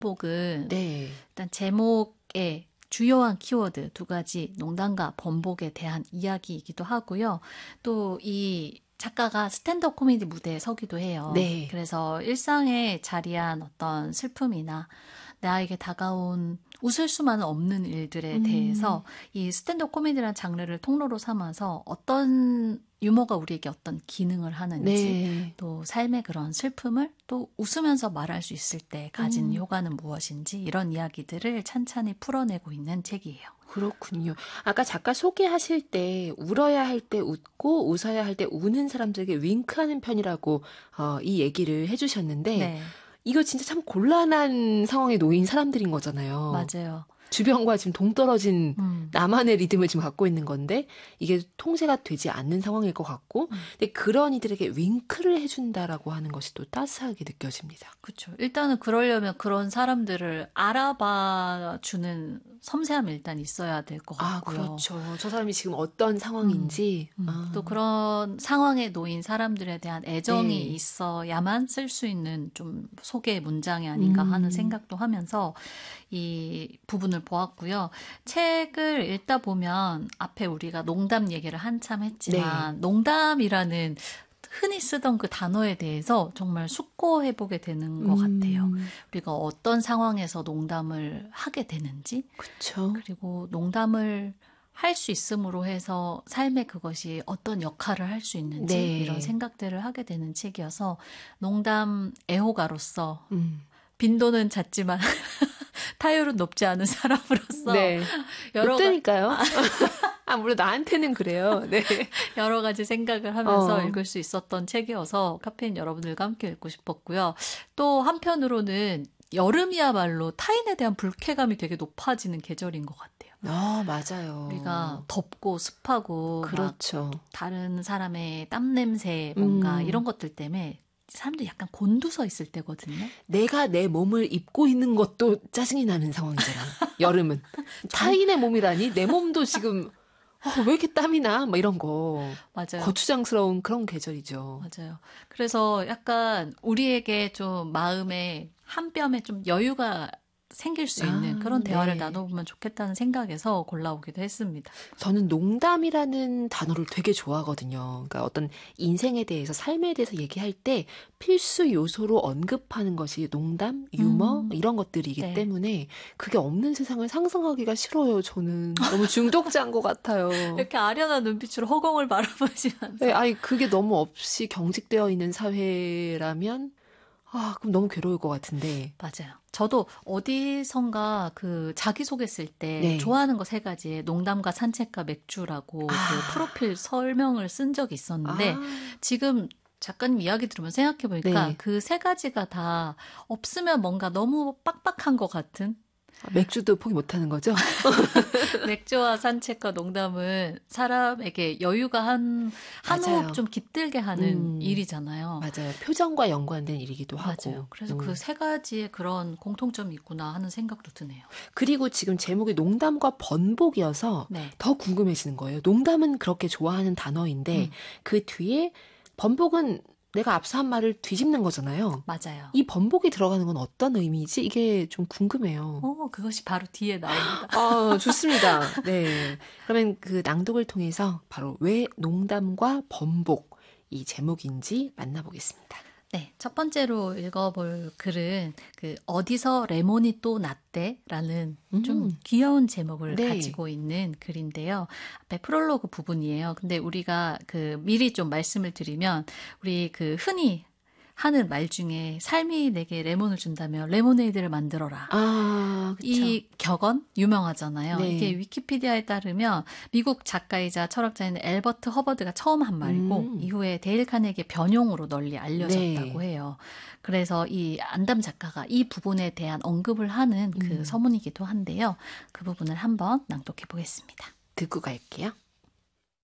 번복은 네. 일단 제목에 주요한 키워드 두 가지, 농담과 번복에 대한 이야기이기도 하고요. 또 이 작가가 스탠드업 코미디 무대에 서기도 해요. 네. 그래서 일상에 자리한 어떤 슬픔이나 나에게 다가온 웃을 수만은 없는 일들에 대해서 이 스탠드업 코미디라는 장르를 통로로 삼아서 어떤 유머가 우리에게 어떤 기능을 하는지 네. 또 삶의 그런 슬픔을 또 웃으면서 말할 수 있을 때 가진 효과는 무엇인지 이런 이야기들을 찬찬히 풀어내고 있는 책이에요. 그렇군요. 아까 작가 소개하실 때 울어야 할 때 웃고 웃어야 할 때 우는 사람들에게 윙크하는 편이라고 이 얘기를 해주셨는데 네, 이거 진짜 참 곤란한 상황에 놓인 사람들인 거잖아요. 맞아요. 주변과 지금 동떨어진 음. 나만의 리듬을 지금 갖고 있는 건데 이게 통제가 되지 않는 상황일 것 같고 근데 그런 이들에게 윙크를 해준다라고 하는 것이 또 따스하게 느껴집니다. 그렇죠. 일단은 그러려면 그런 사람들을 알아봐 주는 섬세함이 일단 있어야 될 것 아, 같고요. 그렇죠. 저 사람이 지금 어떤 상황인지. 또 그런 상황에 놓인 사람들에 대한 애정이 네. 있어야만 쓸 수 있는 좀 소개 문장이 아닌가 하는 생각도 하면서 이 부분을 보았고요. 책을 읽다 보면 앞에 우리가 농담 얘기를 한참 했지만 농담이라는 흔히 쓰던 그 단어에 대해서 정말 숙고해보게 되는 것 같아요. 우리가 어떤 상황에서 농담을 하게 되는지, 그렇죠. 그리고 농담을 할 수 있음으로 해서 삶에 그것이 어떤 역할을 할 수 있는지 네. 이런 생각들을 하게 되는 책이어서 농담 애호가로서 음. 빈도는 잦지만 타율은 높지 않은 사람으로서 네. 여러, 높다니까요. 아, 물론 나한테는 그래요. 네. 여러 가지 생각을 하면서 어. 읽을 수 있었던 책이어서 카페인 여러분들과 함께 읽고 싶었고요. 또 한편으로는 여름이야말로 타인에 대한 불쾌감이 되게 높아지는 계절인 것 같아요. 아, 맞아요. 우리가 덥고 습하고 그렇죠. 막 다른 사람의 땀 냄새 뭔가 이런 것들 때문에 사람들이 약간 곤두서 있을 때거든요. 내가 내 몸을 입고 있는 것도 짜증이 나는 상황이잖아. 여름은. 타인의 몸이라니 내 몸도 지금 왜 이렇게 땀이 나? 뭐 이런 거. 맞아요. 거추장스러운 그런 계절이죠. 맞아요. 그래서 약간 우리에게 좀 마음에 한 뼘에 좀 여유가 생길 수 있는 그런 대화를 네. 나눠보면 좋겠다는 생각에서 골라오기도 했습니다. 저는 농담이라는 단어를 되게 좋아하거든요. 그러니까 어떤 인생에 대해서, 삶에 대해서 얘기할 때 필수 요소로 언급하는 것이 농담, 유머 이런 것들이기 네. 때문에 그게 없는 세상을 상상하기가 싫어요. 저는 너무 중독자인 것 같아요. 이렇게 아련한 눈빛으로 허공을 바라보시면서 네, 아니 그게 너무 없이 경직되어 있는 사회라면 그럼 너무 괴로울 것 같은데. 맞아요. 저도 어디선가 그 자기소개 쓸 때 네. 좋아하는 거 3가지에 농담과 산책과 맥주라고 그 프로필 설명을 쓴 적이 있었는데 지금 작가님 이야기 들으면 생각해보니까 네. 그 3가지가 다 없으면 뭔가 너무 빡빡한 것 같은 맥주도 포기 못하는 거죠? 맥주와 산책과 농담은 사람에게 여유가 한 맞아요. 호흡 좀 깃들게 하는 일이잖아요. 맞아요. 표정과 연관된 일이기도 하고. 맞아요. 그래서 그 3가지의 그런 공통점이 있구나 하는 생각도 드네요. 그리고 지금 제목이 농담과 번복이어서 네. 더 궁금해지는 거예요. 농담은 그렇게 좋아하는 단어인데 그 뒤에 번복은 내가 앞서 한 말을 뒤집는 거잖아요. 맞아요. 이 번복이 들어가는 건 어떤 의미이지? 이게 좀 궁금해요. 그것이 바로 뒤에 나옵니다. 좋습니다. 네. 그러면 그 낭독을 통해서 바로 왜 농담과 번복 이 제목인지 만나보겠습니다. 네, 첫 번째로 읽어볼 글은 그 어디서 레몬이 또 났대라는 좀 귀여운 제목을 네. 가지고 있는 글인데요. 앞에 프롤로그 부분이에요. 근데 우리가 그 미리 좀 말씀을 드리면 우리 그 흔히 하는 말 중에 삶이 내게 레몬을 준다면 레모네이드를 만들어라. 그쵸. 이 격언 유명하잖아요. 네. 이게 위키피디아에 따르면 미국 작가이자 철학자인 앨버트 허버드가 처음 한 말이고 이후에 데일 카네기의 변용으로 널리 알려졌다고 해요. 그래서 이 안담 작가가 이 부분에 대한 언급을 하는 그 서문이기도 한데요. 그 부분을 한번 낭독해 보겠습니다. 듣고 갈게요.